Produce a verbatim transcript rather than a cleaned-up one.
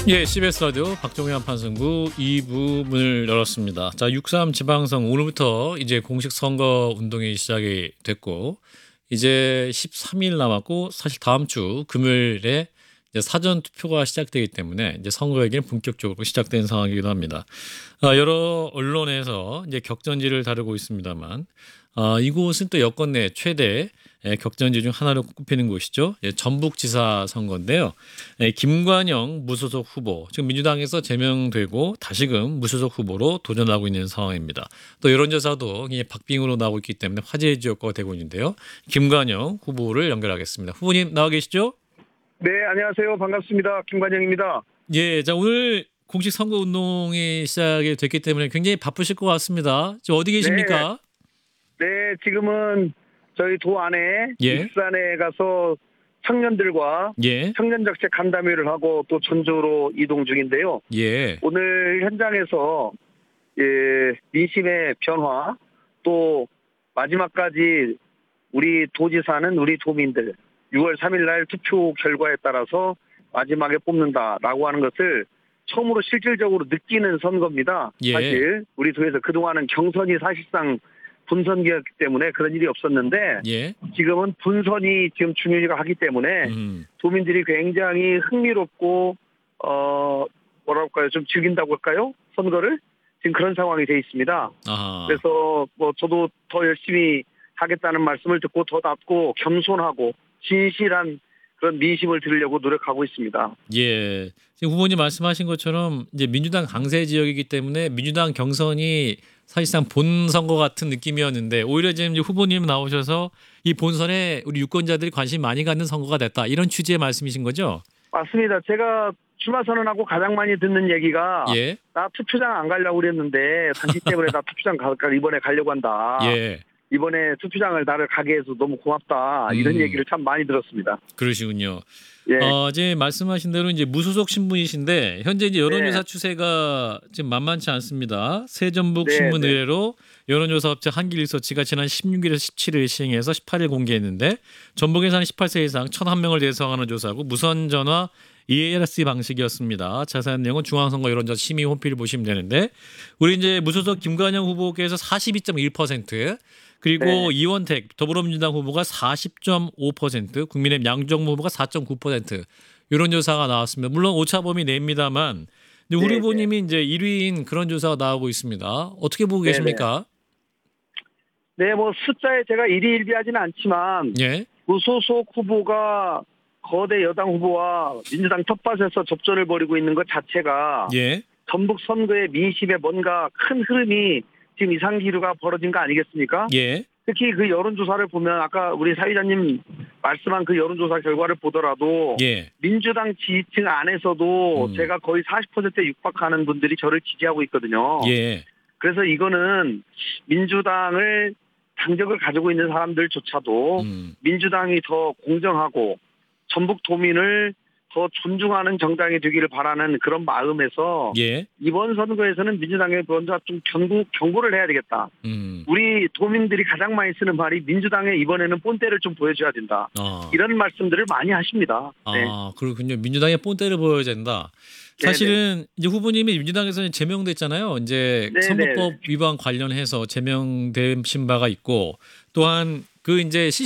예, 씨비에스 라디오 박종현 판승구 이 부 문을 열었습니다. 자, 육삼 지방선거 오늘부터 이제 공식 선거 운동이 시작이 됐고 이제 십삼 일 남았고 사실 다음 주 금요일에 이제 사전 투표가 시작되기 때문에 이제 선거 얘기는 본격적으로 시작된 상황이기도 합니다. 아, 여러 언론에서 이제 격전지를 다루고 있습니다만 아, 이곳은 또 여권 내 최대 예, 격전지 중 하나로 꼽히는 곳이죠. 예, 전북지사 선거인데요. 예, 김관영 무소속 후보, 지금 민주당에서 제명되고 다시금 무소속 후보로 도전하고 있는 상황입니다. 또 여론조사도 이 박빙으로 나오고 있기 때문에 화제의 지역구가 되고 있는데요. 김관영 후보를 연결하겠습니다. 후보님 나와 계시죠? 네, 안녕하세요. 반갑습니다. 김관영입니다. 예, 자 오늘 공식 선거 운동이 시작이 됐기 때문에 굉장히 바쁘실 것 같습니다. 지금 어디 계십니까? 네, 네 지금은 저희 도 안에 예. 익산에 가서 청년들과 예. 청년 정책 간담회를 하고 또 전주로 이동 중인데요. 예. 오늘 현장에서 예, 민심의 변화 또 마지막까지 우리 도지사는 우리 도민들 유월 삼일 날 투표 결과에 따라서 마지막에 뽑는다라고 하는 것을 처음으로 실질적으로 느끼는 선거입니다. 예. 사실 우리 도에서 그동안은 경선이 사실상 본선이었기 때문에 그런 일이 없었는데 예. 지금은 본선이 지금 중요시가 하기 때문에 음. 도민들이 굉장히 흥미롭고 어 뭐랄까요 좀 즐긴다고 할까요 선거를 지금 그런 상황이 돼 있습니다. 아하. 그래서 뭐 저도 더 열심히 하겠다는 말씀을 듣고 더 낫고 겸손하고 진실한 그런 민심을 들으려고 노력하고 있습니다. 예. 지금 후보님 말씀하신 것처럼 이제 민주당 강세 지역이기 때문에 민주당 경선이 사실상 본선거 같은 느낌이었는데 오히려 지금 이제 후보님 나오셔서 이 본선에 우리 유권자들이 관심 많이 갖는 선거가 됐다. 이런 취지의 말씀이신 거죠? 맞습니다. 제가 출마 선언하고 가장 많이 듣는 얘기가 예. 나 투표장 안 가려고 그랬는데 당신 때문에 나 투표장 가, 이번에 가려고 한다. 예. 이번에 투표장을 나를 가게 해서 너무 고맙다. 이런 음. 얘기를 참 많이 들었습니다. 그러시군요. 예. 어, 이제 말씀하신 대로 이제 무소속 신분이신데 현재 이제 여론조사 네. 추세가 지금 만만치 않습니다. 새전북 네, 신문 네. 의뢰로 여론조사 업체 한길리서치가 지난 십육 일에서 십칠 일 시행해서 십팔 일 공개했는데 전북에 사는 십팔 세 이상 천한 명을 대상하는 조사고 무선 전화 이에이알씨 방식이었습니다. 자세한 내용은 중앙선거 여론조사 심의 홈페이지를 보시면 되는데 우리 이제 무소속 김관영 후보께서 사십이 점 일 퍼센트 그리고 네. 이원택 더불어민주당 후보가 사십 점 오 퍼센트 국민의힘 양정무 후보가 사 점 구 퍼센트 이런 조사가 나왔습니다. 물론 오차범위 내입니다만 우리 네, 후보님이 이제 일 위인 그런 조사가 나오고 있습니다. 어떻게 보고 네, 계십니까? 네, 뭐 숫자에 제가 일희일비하지는 않지만 예. 무소속 후보가 거대 여당 후보와 민주당 텃밭에서 접전을 벌이고 있는 것 자체가 예. 전북 선거의 민심에 뭔가 큰 흐름이 지금 이상 기류가 벌어진 거 아니겠습니까? 예. 특히 그 여론조사를 보면 아까 우리 사회자님 말씀한 그 여론조사 결과를 보더라도 예. 민주당 지지층 안에서도 음. 제가 거의 사십 퍼센트에 육박하는 분들이 저를 지지하고 있거든요. 예. 그래서 이거는 민주당을 당적을 가지고 있는 사람들조차도 음. 민주당이 더 공정하고 전북 도민을 더 존중하는 정당이 되기를 바라는 그런 마음에서 예. 이번 선거에서는 민주당에 먼저 좀 경고, 경고를 해야 되겠다. 음. 우리 도민들이 가장 많이 쓰는 말이 민주당에 이번에는 본때를 좀 보여줘야 된다. 아. 이런 말씀들을 많이 하십니다. 네. 아, 그렇군요. 민주당의 본때를 보여야 된다. 사실은 이제 후보님이 민주당에서는 제명됐잖아요. 이제 네네. 선거법 위반 관련해서 제명되신 바가 있고 또한 그 이제